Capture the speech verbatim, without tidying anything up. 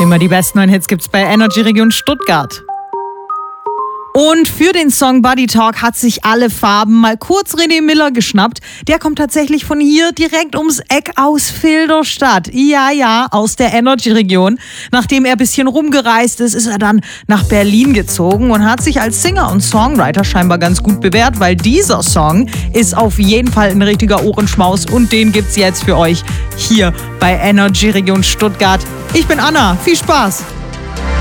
Immer die besten neuen Hits gibt's bei Energy Region Stuttgart. Und für den Song Buddy Talk hat sich alle Farben mal kurz René Miller geschnappt. Der kommt tatsächlich von hier direkt ums Eck aus Filderstadt. Ja, ja, aus der Energy-Region. Nachdem er ein bisschen rumgereist ist, ist er dann nach Berlin gezogen und hat sich als Singer und Songwriter scheinbar ganz gut bewährt, weil dieser Song ist auf jeden Fall ein richtiger Ohrenschmaus und den gibt's jetzt für euch hier bei Energy Region Stuttgart. Ich bin Anna, viel Spaß!